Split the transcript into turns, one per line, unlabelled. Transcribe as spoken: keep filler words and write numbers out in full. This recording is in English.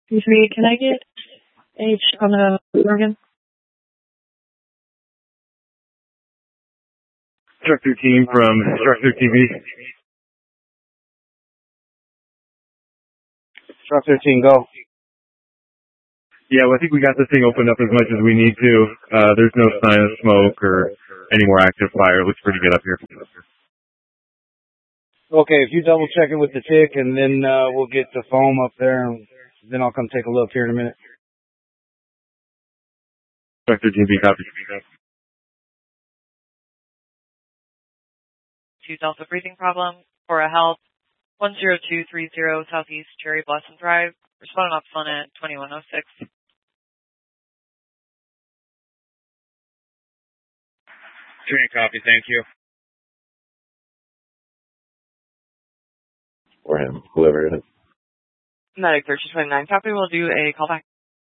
P three, can I get H on the organ?
Structure team from Structure T V.
Structure team, go.
Yeah, well, I think we got this thing opened up as much as we need to. Uh, there's no sign of smoke or any more active fire. It looks pretty good up here.
Okay, if you double check it with the tick, and then uh, we'll get the foam up there, and then I'll come take a look here in a minute.
Structure team, B, copy.
Two Delta breathing problem. Cora Health, one zero two three zero Southeast Cherry Blossom Drive. Responding off phone at twenty-one oh six.
Train copy, thank you.
Or him, whoever it is.
Medic thirteen twenty-nine copy. We'll do a callback.